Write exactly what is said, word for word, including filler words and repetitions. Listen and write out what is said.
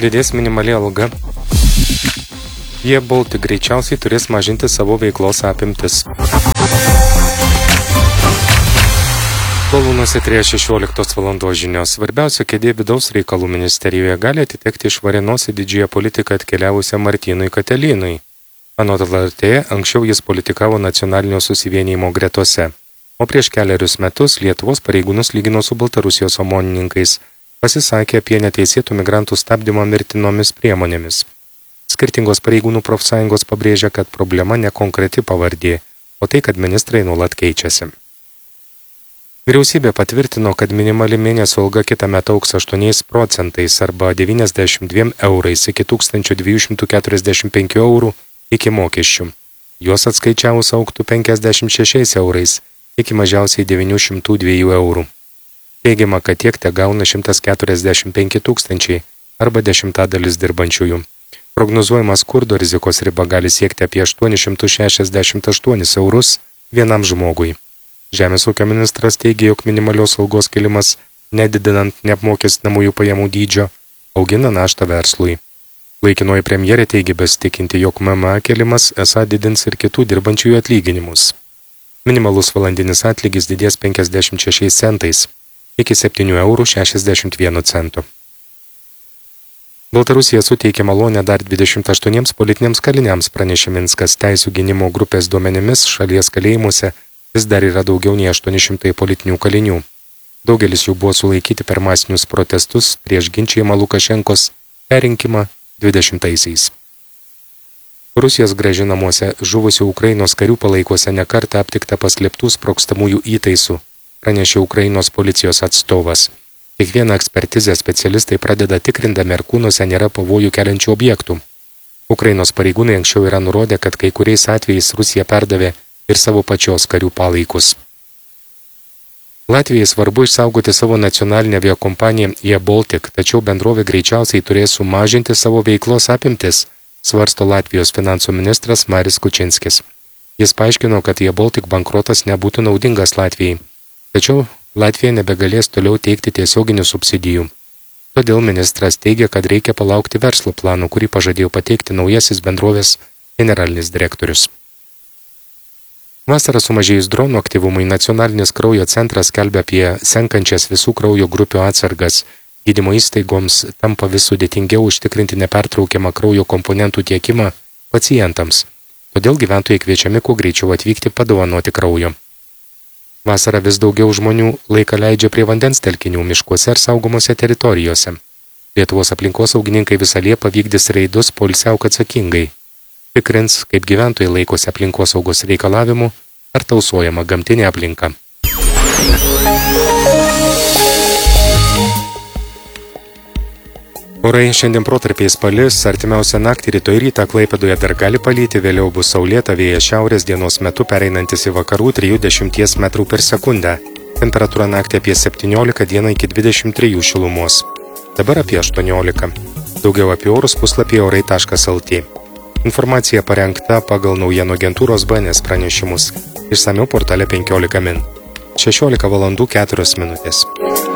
Didės minimali alga. Jie Baltic greičiausiai turės mažinti savo veiklos apimtis. Tolunuose trys šešioliktos valandos žinios. Svarbiausia kėdė vidaus reikalų ministerijoje gali atitekti iš Varėnos į didžiąją politiką atkeliavusią Martynui Katelynui. Anot L R T, anksčiau jis politikavo nacionalinio susivienijimo gretose, o prieš keliarius metus Lietuvos pareigūnus lygino su Baltarusijos omonininkais, pasisakė apie neteisėtų migrantų stabdymą mirtinomis priemonėmis. Skirtingos pareigūnų profsąjungos pabrėžia, kad problema ne konkreti pavardė, o tai, kad ministrai nuolat keičiasi. Vyriausybė patvirtino, kad minimali mėnesio alga kitąmet augs aštuoniais procentais arba devyniasdešimt dviem eurais iki tūkstančio dviejų šimtų keturiasdešimt penkių eurų iki mokesčių. Juos atskaičiavus augtų penkiasdešimt šešiais eurais iki mažiausiai devynių šimtų dviejų eurų. Teigiama, kad tiek te gauna šimtas keturiasdešimt penki tūkstančiai arba dešimtadalis dirbančiųjų. Prognozuojama skurdo rizikos riba gali siekti apie aštuonis šimtus šešiasdešimt aštuonis eurus vienam žmogui. Žemės ūkio ministras teigia, jog minimalios algos kilimas, nedidinant neapmokestinamųjų pajamų dydžio, augina naštą verslui. Laikinoji premjerė teigia besitikinti, jog M M A kelimas esą didins ir kitų dirbančiųjų atlyginimus. Minimalus valandinis atlygis didės penkiasdešimt šešiais centais iki septynių eurų šešiasdešimt vieno cento. Baltarusija suteikė malonę dar dvidešimt aštuoniems politiniams kaliniams, pranešė Minskas. Teisių gynimo grupės duomenimis šalies kalėjimuose vis dar yra daugiau nei aštuoni šimtai politinių kalinių. Daugelis jų buvo sulaikyti per masinius protestus prieš ginčijimą Lukašenkos perrinkimą dvidešimtaisiais. Rusijos grąžinamuose žuvusių Ukrainos karių palaikuose nekartą aptikta paslėptų sprogstamųjų įtaisų, pranešė Ukrainos policijos atstovas. Kiekvieną ekspertizę specialistai pradeda tikrindami, ar kūnuose nėra pavojų keliančių objektų. Ukrainos pareigūnai anksčiau yra nurodę, kad kai kuriais atvejais Rusija perdavė ir savo pačios karių palaikus. Latvijai svarbu išsaugoti savo nacionalinę aviakompaniją Air Baltic, tačiau bendrovė greičiausiai turės sumažinti savo veiklos apimtis, svarsto Latvijos finansų ministras Maris Kučinskis. Jis paaiškino, kad Air Baltic bankrotas nebūtų naudingas Latvijai, tačiau Latvija nebegalės toliau teikti tiesioginių subsidijų. Todėl ministras teigia, kad reikia palaukti verslo plano, kurį pažadėjo pateikti naujasis bendrovės generalinis direktorius. Vasarą sumažėjus dronų aktyvumui, nacionalinis kraujo centras skelbia apie senkančias visų kraujo grupių atsargas. Gydymo įstaigoms tampa vis sudėtingiau užtikrinti nepertraukiamą kraujo komponentų tiekimą pacientams. Todėl gyventojai kviečiami kuo greičiau atvykti padovanoti kraujo. Vasarą vis daugiau žmonių laiką leidžia prie vandens telkinių miškuose ir saugomose teritorijose. Lietuvos aplinkosaugininkai visą Liepą vykdys reidus poilsiauk atsakingai. Tikrins, kaip gyventojai laikosi aplinkosaugos reikalavimų ar tausojama gamtinė aplinka. Orai šiandien protarpiais palis, artimiausią naktį rytoj rytą Klaipėdoje dar gali palyti, vėliau bus saulėta, vėjas šiaurės dienos metu pereinantis į vakarų trisdešimt metrų per sekundę. Temperatūra naktį apie septyniolika, dieną iki dvidešimt trijų šilumos. Dabar apie aštuoniolika. Daugiau apie orus puslapyje orai taškas el tė. Informacija parengta pagal naujienų agentūros B N S pranešimus. Išsamiau portale penkiolika min. šešiolika valandų keturios minutės.